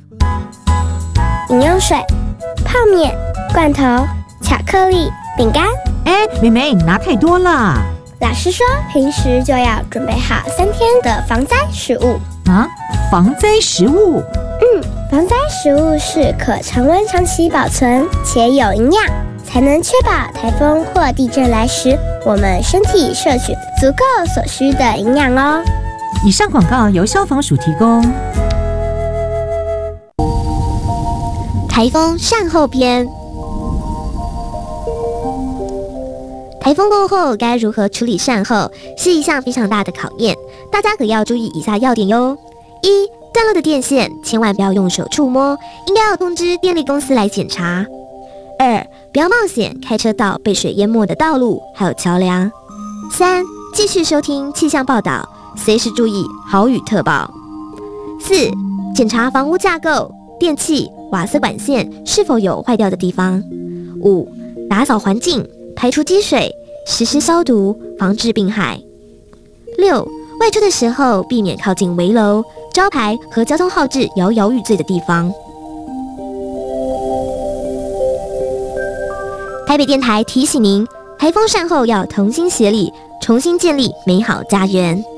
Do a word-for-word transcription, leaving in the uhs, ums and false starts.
饮用水、泡面、罐头、巧克力、饼干。 哎，妹妹，你拿太多了。 老师说，平时就要准备好三天的防灾食物。 啊，防灾食物？ 嗯，防灾食物是可常温长期保存且有营养，才能确保台风或地震来时，我们身体摄取足够所需的营养哦。 以上广告由消防署提供。 台风善后篇。台风过后该如何处理善后，是一项非常大的考验，大家可要注意以下要点哟。一、断落的电线千万不要用手触摸，应该要通知电力公司来检查。二、不要冒险开车到被水淹没的道路还有桥梁。三、继续收听气象报道，随时注意豪雨特报。四、检查房屋架构、电器、瓦斯管线是否有坏掉的地方。五、打扫环境，排除积水，实施消毒，防治病害。六、外出的时候避免靠近围楼、招牌和交通号志摇摇欲坠的地方。台北电台提醒您，台风善后要同心协力，重新建立美好家园。